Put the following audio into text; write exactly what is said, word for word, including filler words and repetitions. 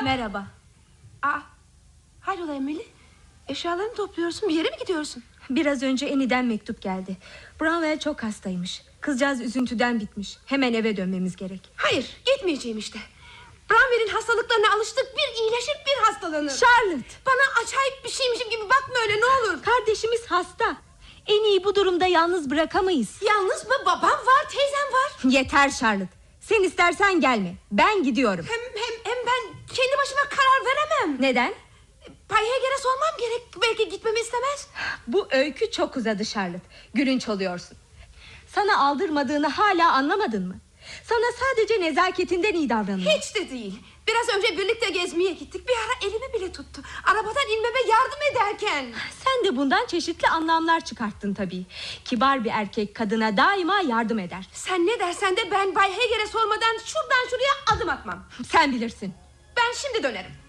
merhaba. Aa, hayrola Emily? Eşyalarını topluyorsun, bir yere mi gidiyorsun? Biraz önce Annie'den mektup geldi. Branwell çok hastaymış. Kızcağız üzüntüden bitmiş. Hemen eve dönmemiz gerek. Hayır, gitmeyeceğim işte. Branwell'in hastalıklarına alıştık. Bir iyileşir, bir hastalanır. Charlotte, bana acayip bir şeymişim gibi bakma öyle, ne olur. Kardeşimiz hasta. Annie'yi bu durumda yalnız bırakamayız. Yalnız mı? Babam var, teyzem var. Yeter Charlotte. Sen istersen gelme. Ben gidiyorum. Hem, hem, hem ben kendi başıma karar veremem. Neden? Bay Hager'e sormam gerek. Belki gitmemi istemez. Bu öykü çok uzadı Charlotte. Gülünç oluyorsun. Sana aldırmadığını hala anlamadın mı? Sana sadece nezaketinden iyi davranıyor. Hiç de değil. Biraz önce birlikte gezmeye gittik. Bir ara elimi bile tuttu. Arabadan inmeme yardım ederken. Sen de bundan çeşitli anlamlar çıkarttın tabii. Kibar bir erkek kadına daima yardım eder. Sen ne dersen de ben Bay Hager'e sormadan şuradan şuraya adım atmam. Sen bilirsin. Ben şimdi dönerim.